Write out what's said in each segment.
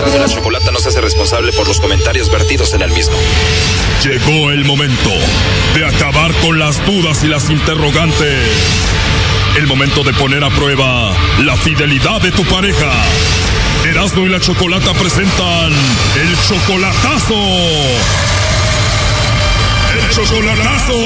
podcast de La Chocolata no se hace responsable por los comentarios vertidos en el mismo. Llegó el momento de acabar con las dudas y las interrogantes. El momento de poner a prueba la fidelidad de tu pareja. Erasmo y La Chocolata presentan El Chocolatazo. ¡El Chocolatazo!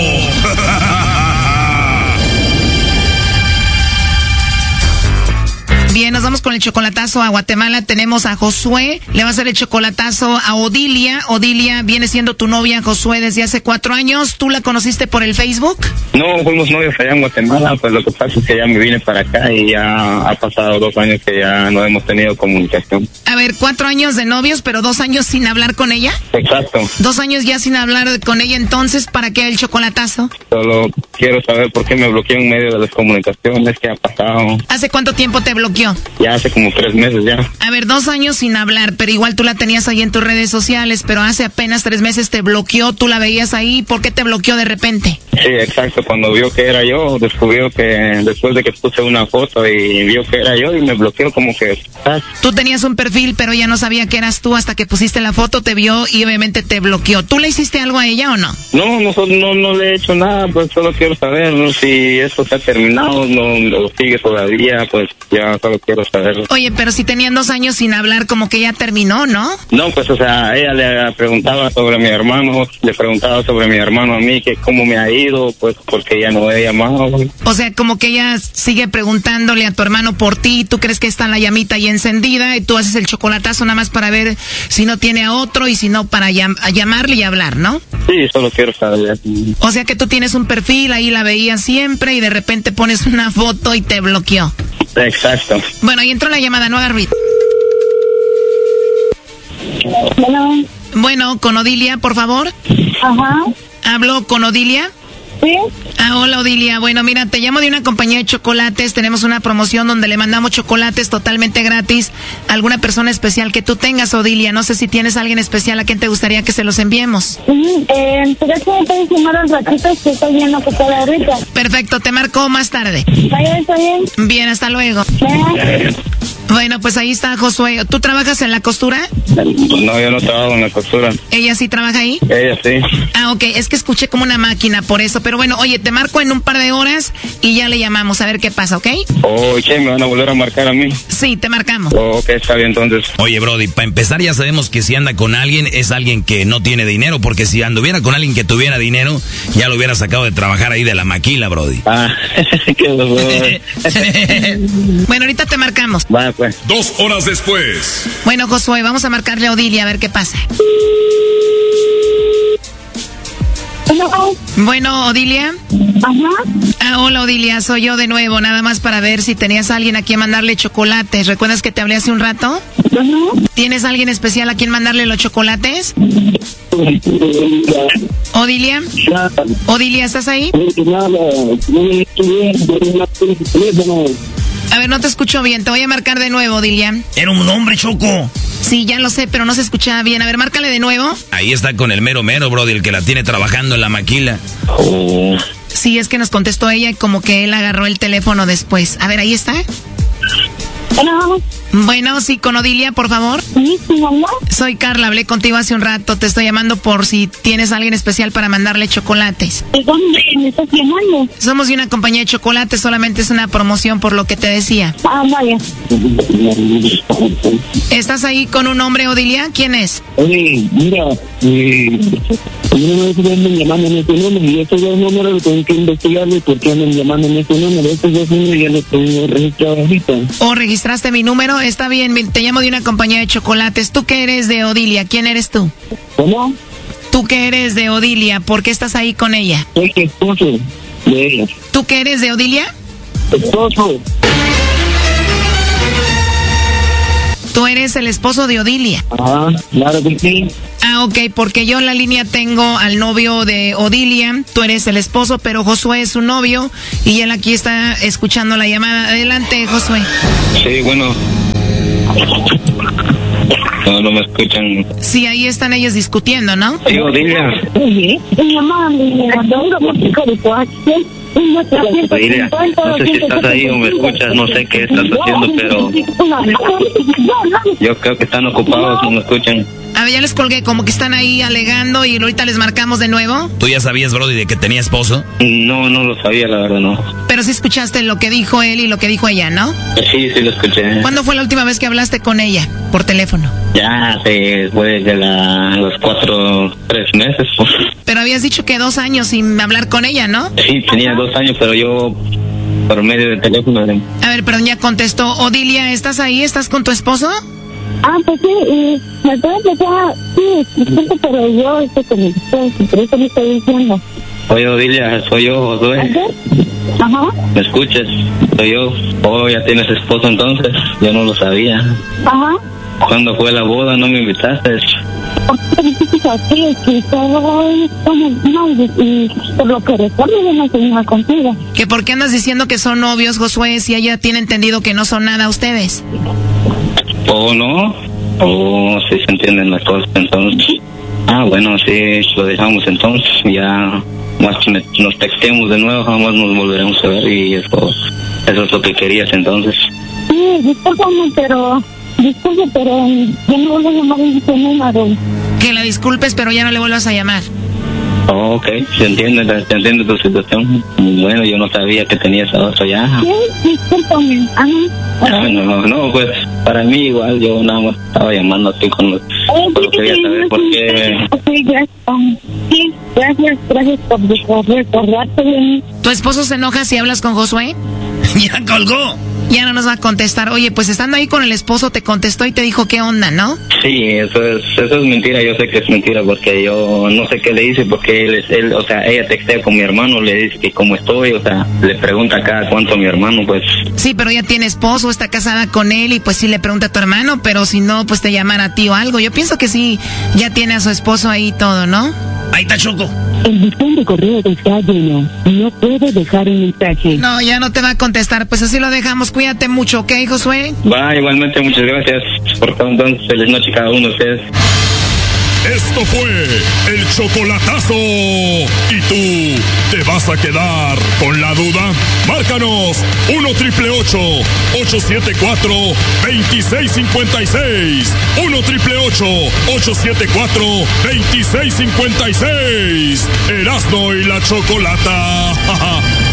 Bien, nos vamos con el chocolatazo a Guatemala. Tenemos a Josué, le va a hacer el chocolatazo a Odilia. Odilia viene siendo tu novia, Josué, desde hace 4 años. ¿Tú la conociste por el Facebook? No, fuimos novios allá en Guatemala, pues lo que pasa es que ya me vine para acá y ya ha pasado 2 años que ya no hemos tenido comunicación. A ver, 4 años de novios, pero 2 años sin hablar con ella. Exacto. 2 años ya sin hablar con ella, entonces, ¿para qué el chocolatazo? Solo quiero saber por qué me bloqueó en medio de las comunicaciones, qué ha pasado. ¿Hace cuánto tiempo te bloqueó? Ya hace como 3 meses ya. A ver, 2 años sin hablar, pero igual tú la tenías ahí en tus redes sociales, pero hace apenas 3 meses te bloqueó, tú la veías ahí, ¿por qué te bloqueó de repente? Sí, exacto, cuando vio que era yo, descubrió que después de que puse una foto y vio que era yo y me bloqueó como que... Tú tenías un perfil, pero ella no sabía que eras tú hasta que pusiste la foto, te vio y obviamente te bloqueó. ¿Tú le hiciste algo a ella o no? No le he hecho nada, pues solo quiero saber, ¿no? Si esto se ha terminado, no lo sigue todavía, pues ya solo quiero saber. Oye, pero si tenían 2 años sin hablar, como que ya terminó, ¿no? No, pues o sea, ella le preguntaba sobre mi hermano, a mí, que cómo me ha ido, pues porque ya no he llamado. O sea, como que ella sigue preguntándole a tu hermano por ti, tú crees que está la llamita ahí encendida y tú haces el chocolatazo nada más para ver si no tiene a otro y si no para llamarle y hablar, ¿no? Sí, solo quiero saber. O sea que tú tienes un perfil, ahí la veías siempre y de repente pones una foto y te bloqueó. Exacto. Bueno, ahí entró la llamada, no hagas ruido. Bueno, con Odilia, por favor. Ajá. ¿Hablo con Odilia? Sí. Hola Odilia, bueno mira, te llamo de una compañía de chocolates, tenemos una promoción donde le mandamos chocolates totalmente gratis a alguna persona especial que tú tengas, Odilia, no sé si tienes a alguien especial a quien te gustaría que se los enviemos. Pero es que me puedes llamar al ratito, que estoy viendo que está ahorita. Perfecto, te marco más tarde. Vaya, está bien. Bien, hasta luego. Bueno, pues ahí está Josué. ¿Tú trabajas en la costura? No, yo no trabajo en la costura. ¿Ella sí trabaja ahí? Ella sí. Ok, es que escuché como una máquina por eso, pero bueno, oye, te marco en un par de horas y ya le llamamos a ver qué pasa, ¿ok? ¿Qué? ¿Me van a volver a marcar a mí? Sí, te marcamos. Ok, está bien entonces. Oye, Brody, para empezar ya sabemos que si anda con alguien es alguien que no tiene dinero, porque si anduviera con alguien que tuviera dinero, ya lo hubiera sacado de trabajar ahí de la maquila, Brody. Qué horror. Bueno, ahorita te marcamos. Va, pues. 2 horas después. Bueno, Josué, vamos a marcarle a Odilia a ver qué pasa. Bueno, Odilia. Ajá. Hola, Odilia, soy yo de nuevo, nada más para ver si tenías a alguien a quien mandarle chocolates. ¿Recuerdas que te hablé hace un rato? Ajá. ¿Tienes a alguien especial a quien mandarle los chocolates? Odilia. Odilia, ¿estás ahí? A ver, no te escucho bien, te voy a marcar de nuevo, Odilia. Era un hombre, Choco. Sí, ya lo sé, pero no se escuchaba bien. A ver, márcale de nuevo. Ahí está con el mero, Brody, el que la tiene trabajando en la maquila. Sí, es que nos contestó ella y como que él agarró el teléfono después. A ver, ahí está. Bueno, sí, con Odilia, por favor. Sí, mamá. Soy Carla, hablé contigo hace un rato. Te estoy llamando por si tienes a alguien especial para mandarle chocolates. ¿De dónde me estás llamando? Somos de una compañía de chocolates, solamente es una promoción por lo que te decía. Vaya. ¿Estás ahí con un hombre, Odilia? ¿Quién es? Oye, mira, me llamando en este número y estos 2 números tengo que investigarle por qué me llamando en este número. Estos 2 números ya los tengo registrados ahorita. ¿O registraste mi número? Está bien, te llamo de una compañía de chocolates. ¿Tú qué eres de Odilia? ¿Quién eres tú? ¿Cómo? ¿Tú qué eres de Odilia? ¿Por qué estás ahí con ella? Soy el esposo de ella. ¿Tú qué eres de Odilia? Esposo. Tú eres el esposo de Odilia. Ah, claro que sí. Ok, porque yo en la línea tengo al novio de Odilia, tú eres el esposo, pero Josué es su novio y él aquí está escuchando la llamada. Adelante, Josué. Sí, bueno. No me escuchan. Sí, ahí están ellos discutiendo, ¿no? Sí, Odilia. Oye, mi mamá me mandó una música de coache. Odilia, no sé si estás ahí o me escuchas, no sé qué estás haciendo, pero yo creo que están ocupados, no me escuchan. A ver, ya les colgué, como que están ahí alegando y ahorita les marcamos de nuevo. ¿Tú ya sabías, Brody, de que tenía esposo? No lo sabía, la verdad, no. Pero sí escuchaste lo que dijo él y lo que dijo ella, ¿no? Sí lo escuché. ¿Cuándo fue la última vez que hablaste con ella por teléfono? Ya, después de los 3 meses. Pues. Pero habías dicho que 2 años sin hablar con ella, ¿no? Sí, tenía 2 años, pero yo por medio del teléfono. A ver, perdón, ya contestó. Odilia, ¿estás ahí? ¿Estás con tu esposo? Pues sí, me puedo empezar, sí, disculpe, pero yo estoy con mi esposo, por eso le estoy diciendo. Oye, Odilia, soy yo, Josué. Ajá. ¿Me escuchas? Soy yo. Oh, ya tienes esposo entonces. Yo no lo sabía. Ajá. ¿Cuándo fue la boda? ¿No me invitaste? ¿Por qué dices así? Es que todos somos novios y por lo que recuerdo yo no soy nada contigo. ¿Que por qué andas diciendo que son novios, Josué, si ella tiene entendido que no son nada ustedes? ¿O no? ¿O sí se entienden las cosas entonces? Bueno, sí, lo dejamos entonces. Ya más que nos textemos de nuevo, jamás nos volveremos a ver y eso es lo que querías entonces. Sí, discúlpame, pero yo no vuelvo a llamar en ese número. Que la disculpes, pero ya no le vuelvas a llamar. Oh, ok, se entiende tu situación. Bueno, yo no sabía que tenías a otro ya. Sí, discúlpame. No, pues para mí igual, yo nada más estaba llamando así con lo quería saber por qué. Sí, gracias por recordarte de mí. ¿Tu esposo se enoja si hablas con Josué? Ya colgó. Ya no nos va a contestar. Oye, pues estando ahí con el esposo te contestó y te dijo qué onda, ¿no? Sí, eso es mentira. Yo sé que es mentira porque yo no sé qué le hice porque él, o sea, ella textea con mi hermano, le dice que cómo estoy, o sea, le pregunta cada cuánto a mi hermano, pues. Sí, pero ella tiene esposo, está casada con él y pues sí le pregunta a tu hermano, pero si no, pues te llamará a ti o algo. Yo pienso que sí, ya tiene a su esposo ahí todo, ¿no? Ahí está Choco. El buzón de correo está lleno. No puede dejar un mensaje. No, ya no te va a contestar. Pues así lo dejamos. Cuídate mucho, ¿ok, Josué? Va, igualmente, muchas gracias por todo. Entonces, feliz noche cada uno de ustedes. Esto fue el chocolatazo. ¿Y tú te vas a quedar con la duda? Márcanos 1-888-874-2656. 1-888-874-2656. Erasmo y la Chocolata.